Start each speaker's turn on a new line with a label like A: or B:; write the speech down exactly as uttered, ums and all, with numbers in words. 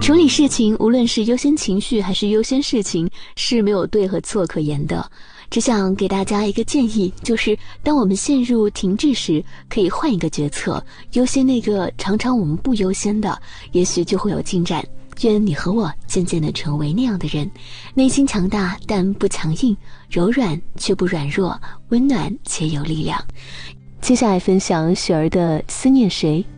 A: 处理事情，无论是优先情绪还是优先事情，是没有对和错可言的。只想给大家一个建议，就是当我们陷入停滞时，可以换一个决策，优先那个常常我们不优先的，也许就会有进展。愿你和我渐渐地成为那样的人，内心强大但不强硬，柔软却不软弱，温暖且有力量。接下来分享雪儿的《思念谁》。